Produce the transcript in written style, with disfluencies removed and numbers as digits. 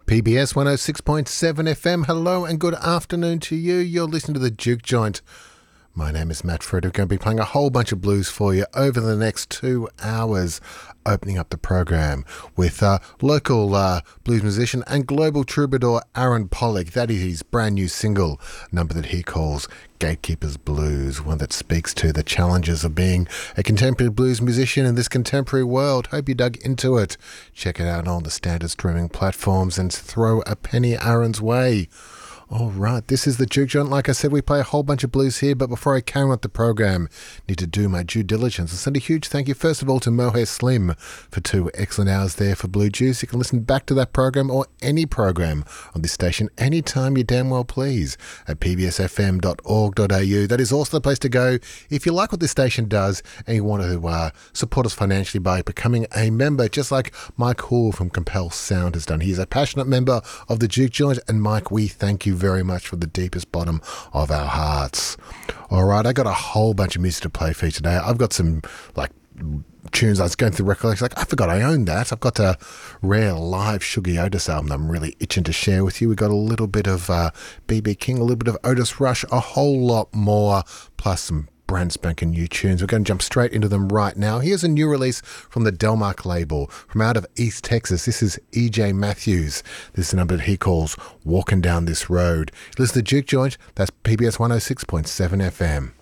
PBS 106.7 FM. Hello and good afternoon to you. You're listening to the Juke Joint. My name is Matt Frederick. I'm going to be playing a whole bunch of blues for you over the next 2 hours, opening up the program with local blues musician and global troubadour Aaron Pollock. That is his brand new single, number that he calls Gatekeepers Blues, one that speaks to the challenges of being a contemporary blues musician in this contemporary world. Hope you dug into it. Check it out on the standard streaming platforms and throw a penny Aaron's way. All right, this is the Juke Joint. Like I said, we play a whole bunch of blues here, but before I carry on with the program, need to do my due diligence and send a huge thank you, first of all, to Mohair Slim for 2 excellent hours there for Blue Juice. You can listen back to that program or any program on this station anytime you damn well please at pbsfm.org.au. That is also the place to go if you like what this station does and you want to support us financially by becoming a member, just like Mike Hall from Compel Sound has done. He's a passionate member of the Juke Joint, and Mike, we thank you very much from the deepest bottom of our hearts. All right, I got a whole bunch of music to play for you today. I've got some tunes. I was going through recollections, I forgot I owned that. I've got a rare live Shuggie Otis album that I'm really itching to share with you. We got a little bit of B.B. King, a little bit of Otis Rush, a whole lot more, plus some brand spanking new tunes. We're going to jump straight into them right now. Here's a new release from the Delmark label from out of East Texas. This is E.J. Matthews. This is the number that he calls Walking Down This Road. Listen to Juke Joint. That's PBS 106.7 FM.